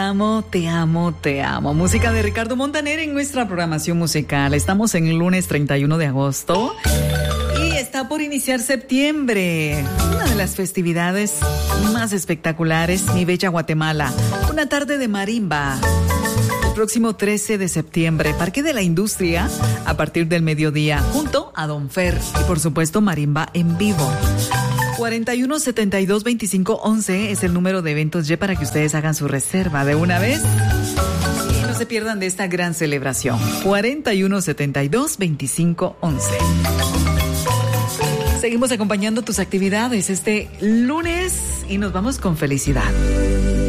amo, te amo, te amo. Música de Ricardo Montaner en nuestra programación musical. Estamos en el lunes 31 de agosto y está por iniciar septiembre. Una de las festividades más espectaculares, mi bella Guatemala. Una tarde de marimba. El próximo 13 de septiembre, Parque de la Industria, a partir del mediodía, junto a Don Fer. Y por supuesto, marimba en vivo. 41722511 es el número de eventos Y para que ustedes hagan su reserva de una vez y no se pierdan de esta gran celebración. 41722511. Seguimos acompañando tus actividades este lunes y nos vamos con felicidad.